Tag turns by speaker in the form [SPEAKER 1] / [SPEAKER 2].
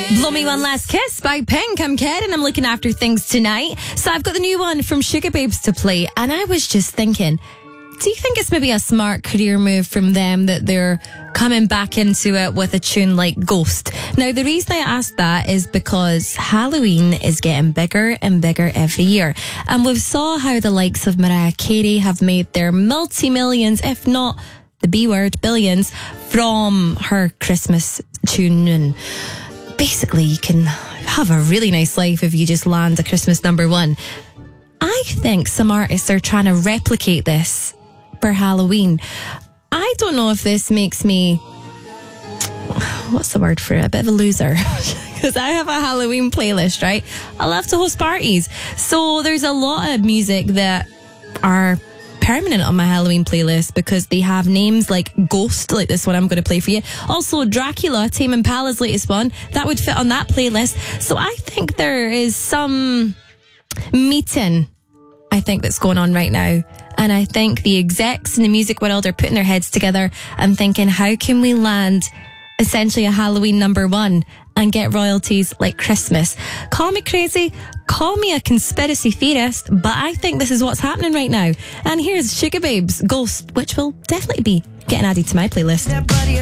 [SPEAKER 1] Blow Me One Last Kiss by Pink. I'm Ken and I'm looking after things tonight. So I've got the new one from Sugar Babes to play, and I was just thinking, do you think it's maybe a smart career move from them that they're coming back into it with a tune like Ghost? Now, the reason I asked that is because Halloween is getting bigger and bigger every year. And we've saw how the likes of Mariah Carey have made their multi-millions, if not the B word, billions, from her Christmas tune. And basically, you can have a really nice life if you just land a Christmas number one. I think some artists are trying to replicate this for Halloween. I don't know if this makes me, what's the word for it? A bit of a loser. Because I have a Halloween playlist, right? I love to host parties. So there's a lot of music that are permanent on my Halloween playlist because they have names like Ghost, like this one I'm going to play for you. Also Dracula, Tame Impala's latest one, that would fit on that playlist. So I think there is some meeting, I think, that's going on right now. And I think the execs in the music world are putting their heads together and thinking, how can we land essentially a Halloween number one and get royalties like Christmas? Call me crazy, call me a conspiracy theorist, but I think this is what's happening right now. And here's Sugar Babes, Ghost, which will definitely be getting added to my playlist.